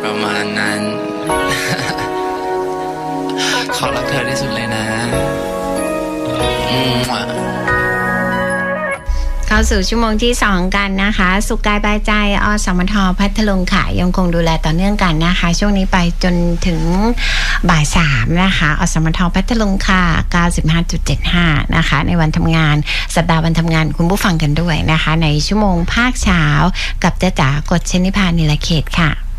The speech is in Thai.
ประมาณนั้น ขอรักเธอที่สุดเลยนะเข้าสู่ชั่วโมงที่2กันนะคะสุขกายบายใจอสมทพัทลุงค่ะยังคงดูแลต่อเนื่องกันนะคะช่วงนี้ไปจนถึงบ่าย3นะคะอสมทพัทลุงค่ะ 95.75 นะคะในวันทำงานสัปดาห์วันทำงานคุณผู้ฟังกันด้วยนะคะในชั่วโมงภาคเช้ากับจ๊ะจ๋ากฎชนิพานิลเขตค่ะ